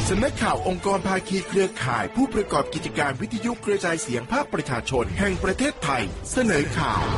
สำนักข่าวองค์กรภาคีเครือข่ายผู้ประกอบกิจการวิทยุกระจายเสียงภาคประชาชนแห่งประเทศไทยเสนอข่าว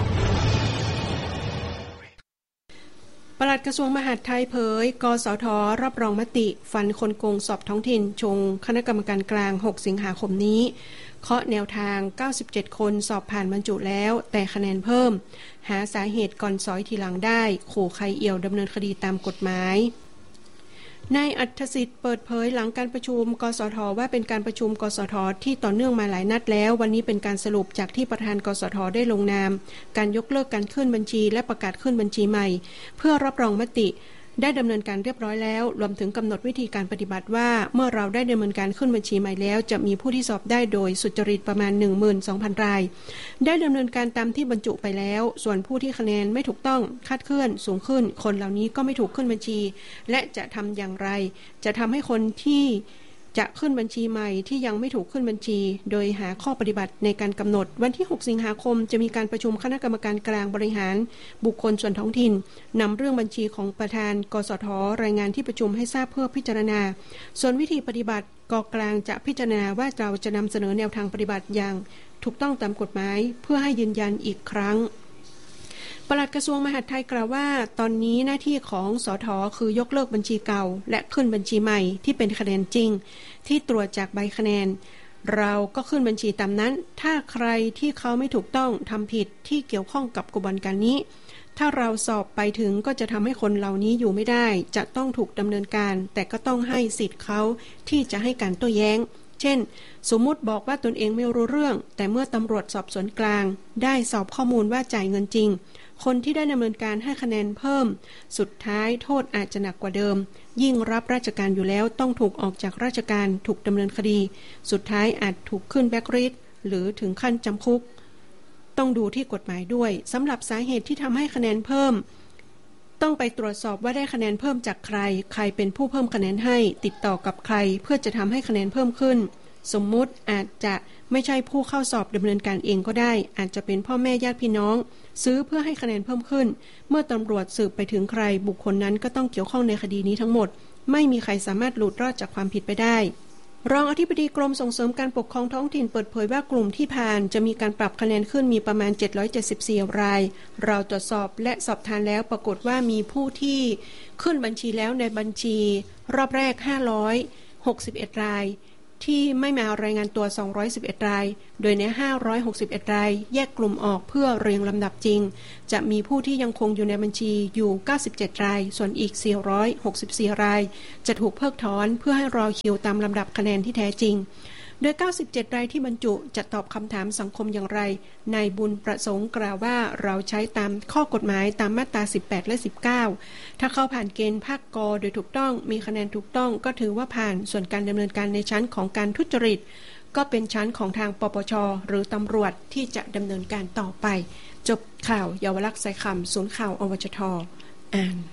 ปลัดกระทรวงมหาดไทยเผยกสท.รับรองมติฟันคนโกงสอบท้องถิ่นชงคณะกรรมการกลาง6สิงหาคมนี้เคาะแนวทาง97คนสอบผ่านบรรจุแล้วแต่คะแนนเพิ่มหาสาเหตุก่อนสอยทีหลังได้ขู่ใครเอี่ยวดำเนินคดีตามกฎหมายนายอัธสิทธิ์เปิดเผยหลังการประชุมกสท.ว่าเป็นการประชุมกสท.ที่ต่อเนื่องมาหลายนัดแล้ววันนี้เป็นการสรุปจากที่ประธานกสท.ได้ลงนามการยกเลิกการขึ้นบัญชีและประกาศขึ้นบัญชีใหม่เพื่อรับรองมติได้ดำเนินการเรียบร้อยแล้วรวมถึงกำหนดวิธีการปฏิบัติว่าเมื่อเราได้ดำเนินการขึ้นบัญชีใหม่แล้วจะมีผู้ที่สอบได้โดยสุจริตประมาณ 12,000 รายได้ดำเนินการตามที่บรรจุไปแล้วส่วนผู้ที่คะแนนไม่ถูกต้องคาดเคลื่อนสูงขึ้นคนเหล่านี้ก็ไม่ถูกขึ้นบัญชีและจะทำอย่างไรจะทำให้คนที่จะขึ้นบัญชีใหม่ที่ยังไม่ถูกขึ้นบัญชีโดยหาข้อปฏิบัติในการกำหนดวันที่6สิงหาคมจะมีการประชุมคณะกรรมการกลางบริหารบุคคลส่วนท้องถิ่นนำเรื่องบัญชีของประธานกสท.รายงานที่ประชุมให้ทราบเพื่อพิจารณาส่วนวิธีปฏิบัติกกลางจะพิจารณาว่าเราจะนำเสนอแนวทางปฏิบัติอย่างถูกต้องตามกฎหมายเพื่อให้ยืนยันอีกครั้งปลัดกระทรวงมหาดไทยกล่าวว่าตอนนี้หน้าที่ของสท.คือยกเลิกบัญชีเก่าและขึ้นบัญชีใหม่ที่เป็นคะแนนจริงที่ตรวจจากใบคะแนนเราก็ขึ้นบัญชีตามนั้นถ้าใครที่เขาไม่ถูกต้องทำผิดที่เกี่ยวข้องกับกระบวนการนี้ถ้าเราสอบไปถึงก็จะทำให้คนเหล่านี้อยู่ไม่ได้จะต้องถูกดำเนินการแต่ก็ต้องให้สิทธิ์เขาที่จะให้การโต้แย้งเช่นสมมุติบอกว่าตนเองไม่รู้เรื่องแต่เมื่อตำรวจสอบสวนกลางได้สอบข้อมูลว่าจ่ายเงินจริงคนที่ได้ดำเนินการให้คะแนนเพิ่มสุดท้ายโทษอาจจะหนักกว่าเดิมยิ่งรับราชการอยู่แล้วต้องถูกออกจากราชการถูกดำเนินคดีสุดท้ายอาจถูกขึ้นแบล็คลิสต์หรือถึงขั้นจำคุกต้องดูที่กฎหมายด้วยสำหรับสาเหตุที่ทำให้คะแนนเพิ่มต้องไปตรวจสอบว่าได้คะแนนเพิ่มจากใครใครเป็นผู้เพิ่มคะแนนให้ติดต่อกับใครเพื่อจะทำให้คะแนนเพิ่มขึ้นสมมุติอาจจะไม่ใช่ผู้เข้าสอบดำเนินการเองก็ได้อาจจะเป็นพ่อแม่ญาติพี่น้องซื้อเพื่อให้คะแนนเพิ่มขึ้นเมื่อตำรวจสืบไปถึงใครบุคคลนั้นก็ต้องเกี่ยวข้องในคดีนี้ทั้งหมดไม่มีใครสามารถหลุดรอดจากความผิดไปได้รองอธิบดีกรมส่งเสริมการปกครองท้องถิ่นเปิดเผยว่ากลุ่มที่ผ่านจะมีการปรับคะแนนขึ้นมีประมาณ774รายเราตรวจสอบและสอบทานแล้วปรากฏว่ามีผู้ที่ขึ้นบัญชีแล้วในบัญชีรอบแรก561รายที่ไม่มารายงานตัว211รายโดยใน561รายแยกกลุ่มออกเพื่อเรียงลำดับจริงจะมีผู้ที่ยังคงอยู่ในบัญชีอยู่97รายส่วนอีก464รายจะถูกเพิกถอนเพื่อให้รอคิวตามลำดับคะแนนที่แท้จริงโดย97รายที่บรรจุจะตอบคำถามสังคมอย่างไรนายบุญประสงค์กล่าวว่าเราใช้ตามข้อกฎหมายตามมาตรา18และ19ถ้าเข้าผ่านเกณฑ์ภาคกโดยถูกต้องมีคะแนนถูกต้องก็ถือว่าผ่านส่วนการดำเนินการในชั้นของการทุจริตก็เป็นชั้นของทางปปช.หรือตำรวจที่จะดำเนินการต่อไปจบข่าวเยาวลักษณ์สายคำศูนย์ข่าวอวชท.อ่าน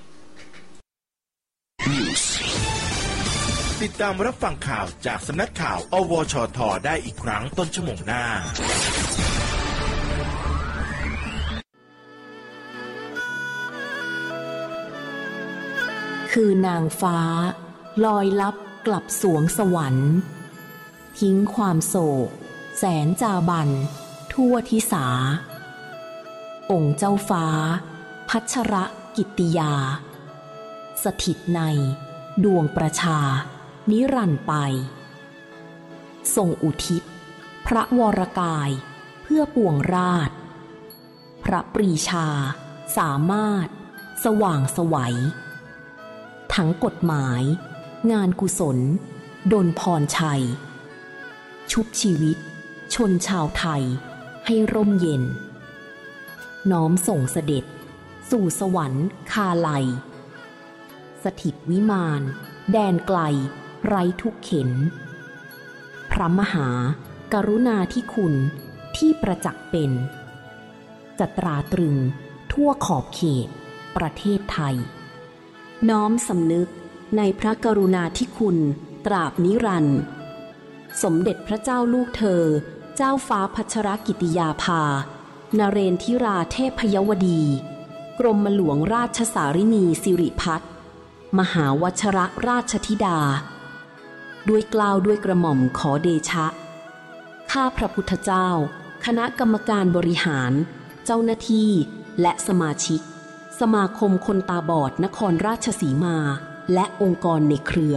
ติดตามรับฟังข่าวจากสำนักข่าวอวชท.ได้อีกครั้งต้นชั่วโมงหน้าคือนางฟ้าลอยลับกลับสวงสวรรค์ทิ้งความโศกแสนจาบันทั่วทิสาองค์เจ้าฟ้าพัชรกิตติยาสถิตในดวงประชานิรันดร์ไปทรงอุทิศพระวรกายเพื่อปวงราชพระปรีชาสามารถสว่างไสวทั้งกฎหมายงานกุศลดลพรชัยชุบชีวิตชนชาวไทยให้ร่มเย็นน้อมส่งเสด็จสู่สวรรค์คาไลสถิตวิมานแดนไกลไร้ทุกเข็ญพระมหากรุณาธิคุณที่ประจักษ์เป็นจะตราตรึงทั่วขอบเขตประเทศไทยน้อมสำนึกในพระกรุณาธิคุณตราบนิรันดร์สมเด็จพระเจ้าลูกเธอเจ้าฟ้าพัชรกิติยาภานเรนทิราเทพยวดีกรมหลวงราชสารินีสิริพัฒน์มหาวชรราชธิดาด้วยเกล้าด้วยกระหม่อมขอเดชะข้าพระพุทธเจ้าคณะกรรมการบริหารเจ้าหน้าที่และสมาชิกสมาคมคนตาบอดนครราชสีมาและองค์กรในเครือ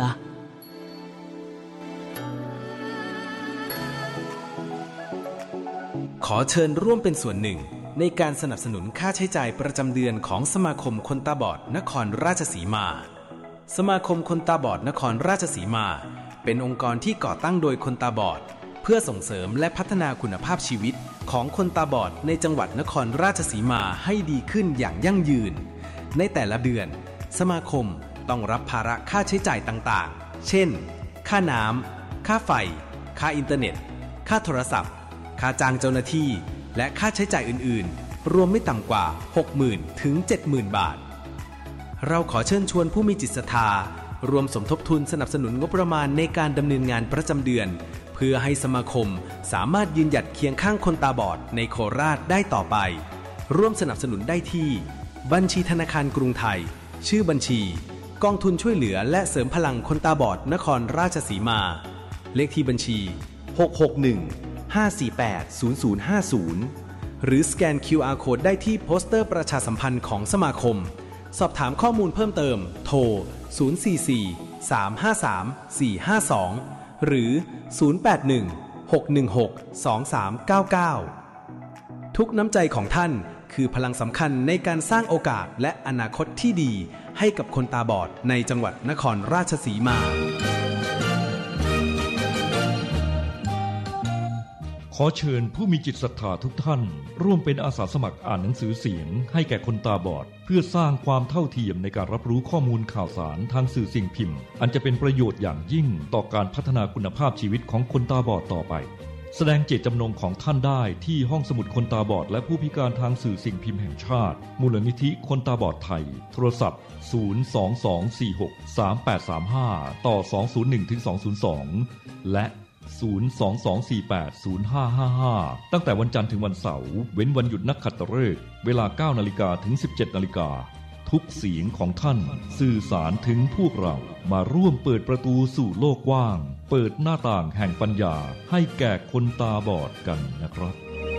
ขอเชิญร่วมเป็นส่วนหนึ่งในการสนับสนุนค่าใช้จ่ายประจำเดือนของสมาคมคนตาบอดนครราชสีมาสมาคมคนตาบอดนครราชสีมาเป็นองค์กรที่ก่อตั้งโดยคนตาบอดเพื่อส่งเสริมและพัฒนาคุณภาพชีวิตของคนตาบอดในจังหวัดนครราชสีมาให้ดีขึ้นอย่างยั่งยืนในแต่ละเดือนสมาคมต้องรับภาระค่าใช้จ่ายต่างๆเช่นค่าน้ำค่าไฟค่าอินเทอร์เน็ตค่าโทรศัพท์ค่าจ้างเจ้าหน้าที่และค่าใช้จ่ายอื่นๆรวมไม่ต่ำกว่า 60,000 ถึง 70,000 บาทเราขอเชิญชวนผู้มีจิตศรัทธารวมสมทบทุนสนับสนุนงบประมาณในการดำเนินงานประจำเดือนเพื่อให้สมาคมสามารถยืนหยัดเคียงข้างคนตาบอดในโคราชได้ต่อไปร่วมสนับสนุนได้ที่บัญชีธนาคารกรุงไทยชื่อบัญชีกองทุนช่วยเหลือและเสริมพลังคนตาบอดนครราชสีมาเลขที่บัญชี661-548-0050หรือสแกน QR Code ได้ที่โปสเตอร์ประชาสัมพันธ์ของสมาคมสอบถามข้อมูลเพิ่มเติมโทร044-353-452หรือ081-616-2399ทุกน้ำใจของท่านคือพลังสำคัญในการสร้างโอกาสและอนาคตที่ดีให้กับคนตาบอดในจังหวัดนครราชสีมาขอเชิญผู้มีจิตศรัทธาทุกท่านร่วมเป็นอาสาสมัครอ่านหนังสือเสียงให้แก่คนตาบอดเพื่อสร้างความเท่าเทียมในการรับรู้ข้อมูลข่าวสารทางสื่อสิ่งพิมพ์อันจะเป็นประโยชน์อย่างยิ่งต่อการพัฒนาคุณภาพชีวิตของคนตาบอดต่อไปแสดงเจตจำนงของท่านได้ที่ห้องสมุดคนตาบอดและผู้พิการทางสื่อสิ่งพิมพ์แห่งชาติมูลนิธิคนตาบอดไทยโทรศัพท์022463835ต่อ201-202และ022480555ตั้งแต่วันจันทร์ถึงวันเสาร์เว้นวันหยุดนักขัตฤกษ์เวลา 9:00 นถึง 17:00 นทุกเสียงของท่านสื่อสารถึงพวกเรามาร่วมเปิดประตูสู่โลกกว้างเปิดหน้าต่างแห่งปัญญาให้แก่คนตาบอดกันนะครับ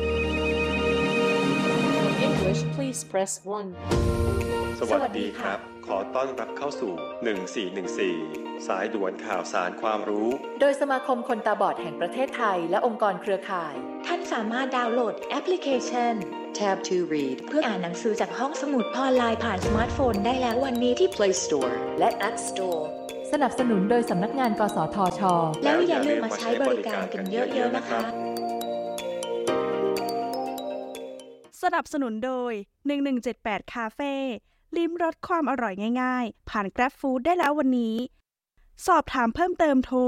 English please press 1 สวัสดีครับขอต้อนรับเข้าสู่1414สายด่วนข่าวสารความรู้โดยสมาคมคนตาบอดแห่งประเทศไทยและองค์กรเครือข่ายท่านสามารถดาวน์โหลดแอปพลิเคชัน Tab to Read เพื่ออ่านหนังสือจากห้องสมุดออนไลน์ผ่านสมาร์ทโฟนได้แล้ววันนี้ที่ Play Store และ App Store สนับสนุนโดยสำนักงานกสทช. แล้วอย่าลืมมาใช้บริการกันเยอะๆนะคะสนับสนุนโดย1178คาเฟ่ลิ้มรสความอร่อยง่ายๆผ่าน Grab Food ได้แล้ววันนี้สอบถามเพิ่มเติมโทร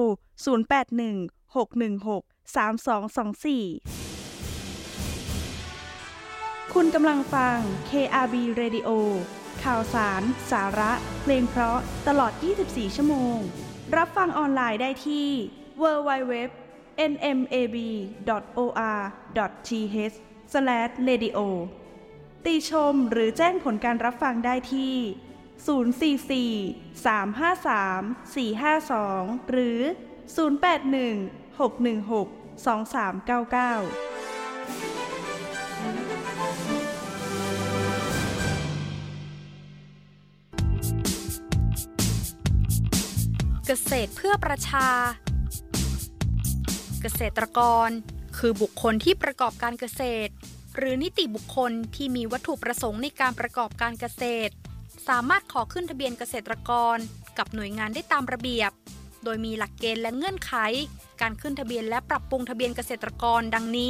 0816163224คุณกำลังฟัง KRB Radio ข่าวสารสาระเพลงเพราะตลอด24ชั่วโมงรับฟังออนไลน์ได้ที่ www.nmab.or.th/radio ติชมหรือแจ้งผลการรับฟังได้ที่044-353-452หรือ081-616-2399 เกษตรเพื่อประชาเกษตรกรคือบุคคลที่ประกอบการเกษตรหรือนิติบุคคลที่มีวัตถุประสงค์ในการประกอบการเกษตรสามารถขอขึ้นทะเบียนเกษตรกรกับหน่วยงานได้ตามระเบียบโดยมีหลักเกณฑ์และเงื่อนไขการขึ้นทะเบียนและปรับปรุงทะเบียนเกษตรกรดังนี้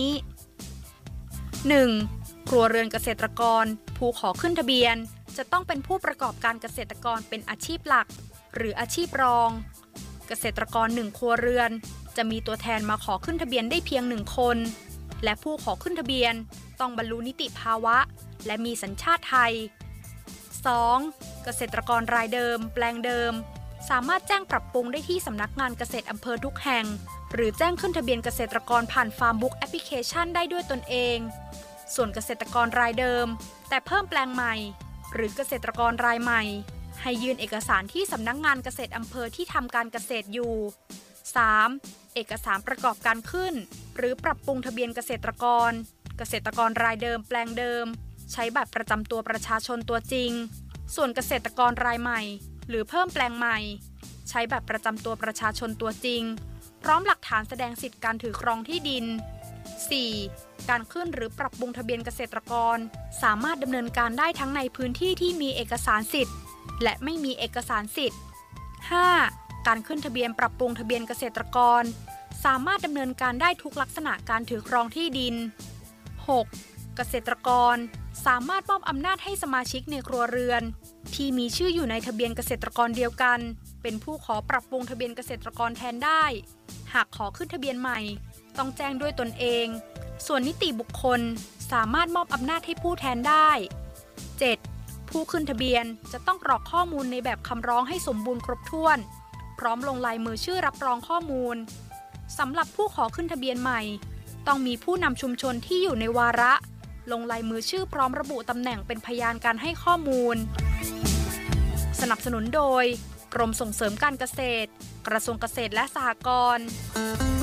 1. ครัวเรือนเกษตรกรผู้ขอขึ้นทะเบียนจะต้องเป็นผู้ประกอบการเกษตรกรเป็นอาชีพหลักหรืออาชีพรองเกษตรกร1ครัวเรือนจะมีตัวแทนมาขอขึ้นทะเบียนได้เพียง1คนและผู้ขอขึ้นทะเบียนต้องบรรลุนิติภาวะและมีสัญชาติไทย 2. เกษตรกรรายเดิมแปลงเดิมสามารถแจ้งปรับปรุงได้ที่สำนักงานเกษตรอำเภอทุกแห่งหรือแจ้งขึ้นทะเบียนเกษตรกรผ่านฟาร์มบุ๊กแอปพลิเคชันได้ด้วยตนเองส่วนเกษตรกรรายเดิมแต่เพิ่มแปลงใหม่หรือเกษตรกรรายใหม่ให้ยื่นเอกสารที่สำนักงานเกษตรอำเภอที่ทำการเกษตรอยู่ 3. เอกสารประกอบการขึ้นหรือปรับปรุงทะเบียนเกษตรกรรายเดิมแปลงเดิมใช้บัตรประจำตัวประชาชนตัวจริงส่วนเกษตรกรรายใหม่หรือเพิ่มแปลงใหม่ใช้บัตรประจำตัวประชาชนตัวจริงพร้อมหลักฐานแสดงสิทธิการถือครองที่ดิน 4. การขึ้นหรือปรับปรุงทะเบียนเกษตรกรสามารถดำเนินการได้ทั้งในพื้นที่ที่มีเอกสารสิทธิ์และไม่มีเอกสารสิทธิ์ 5. การขึ้นทะเบียนปรับปรุงทะเบียนเกษตรกรสามารถดำเนินการได้ทุกลักษณะการถือครองที่ดิน 6. เกษตรกรสามารถมอบอำนาจให้สมาชิกในครัวเรือนที่มีชื่ออยู่ในทะเบียนเกษตรกรเดียวกันเป็นผู้ขอปรับปรุงทะเบียนเกษตรกรแทนได้หากขอขึ้นทะเบียนใหม่ต้องแจ้งด้วยตนเองส่วนนิติบุคคลสามารถมอบอำนาจให้ผู้แทนได้ 7. ผู้ขึ้นทะเบียนจะต้องกรอกข้อมูลในแบบคำร้องให้สมบูรณ์ครบถ้วนพร้อมลงลายมือชื่อรับรองข้อมูลสำหรับผู้ขอขึ้นทะเบียนใหม่ต้องมีผู้นำชุมชนที่อยู่ในวาระลงลายมือชื่อพร้อมระบุตำแหน่งเป็นพยานการให้ข้อมูลสนับสนุนโดยกรมส่งเสริมการเกษตรกระทรวงเกษตรและสหกรณ์